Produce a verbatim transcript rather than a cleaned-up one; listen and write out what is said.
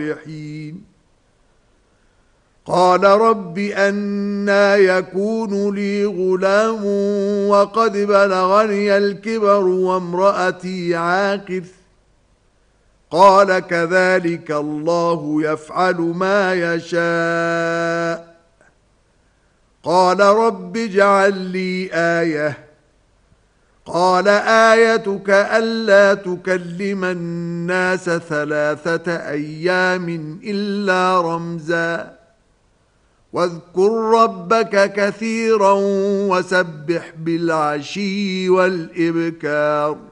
قال رب أنى يكون لي غلام وقد بلغني الكبر وامرأتي عاقر قال كذلك الله يفعل ما يشاء قال رب اجعل لي آية قال آيتك ألا تكلم الناس ثلاثة أيام إلا رمزا واذكر ربك كثيرا وسبح بالعشي والإبكار